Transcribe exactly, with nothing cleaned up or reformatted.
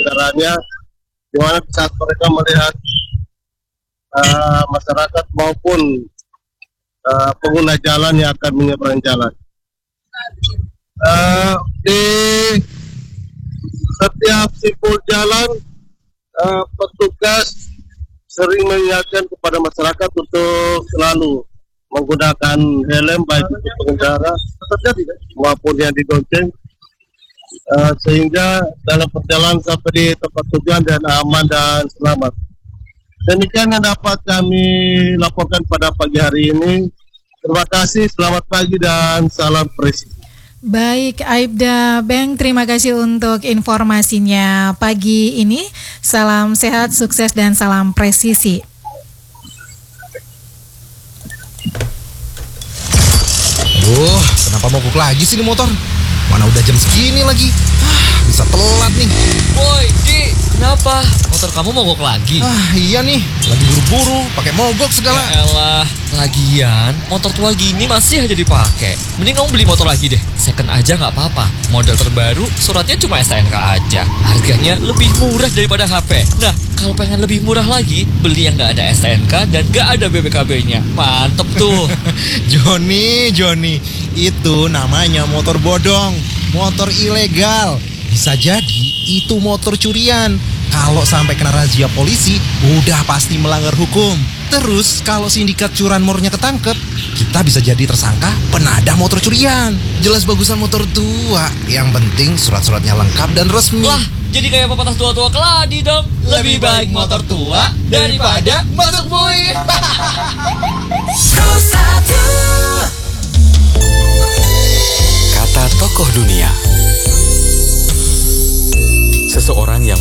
kendaraannya, di mana saat mereka melihat uh, masyarakat maupun uh, pengguna jalan yang akan menyeberang jalan. Uh, di setiap simpul jalan, uh, petugas sering mengingatkan kepada masyarakat untuk selalu menggunakan helm baik itu pengendara maupun yang digonceng, uh, sehingga dalam perjalanan sampai di tempat tujuan dan aman dan selamat. Demikian yang dapat kami laporkan pada pagi hari ini. Terima kasih, selamat pagi dan salam presisi. Baik, Aibda Beng, terima kasih untuk informasinya pagi ini. Salam sehat, sukses, dan salam presisi. Aduh, kenapa mogok lagi sih ini motor? Mana udah jam segini lagi? Ah, bisa telat nih. Woi, Di, kenapa? Motor kamu mogok lagi? Ah, iya nih, lagi buru-buru, pakai mogok segala. Ya elah, lagian motor tua gini masih aja dipakai. Mending kamu beli motor lagi deh, second aja nggak apa-apa. Model terbaru, suratnya cuma S T N K aja. Harganya lebih murah daripada H P. Nah, kalau pengen lebih murah lagi, beli yang nggak ada S T N K dan nggak ada B P K B-nya. Mantep tuh. Joni, Joni, itu namanya motor bodong, motor ilegal. Bisa jadi itu motor curian. Kalau sampai kena razia polisi, udah pasti melanggar hukum. Terus kalau sindikat curanmornya ketangkep, kita bisa jadi tersangka penadah motor curian. Jelas bagusan motor tua, yang penting surat-suratnya lengkap dan resmi. Wah, jadi kayak pepatah tua-tua keladi dong. Lebih baik motor tua daripada motor bui. Kata tokoh dunia. Seseorang yang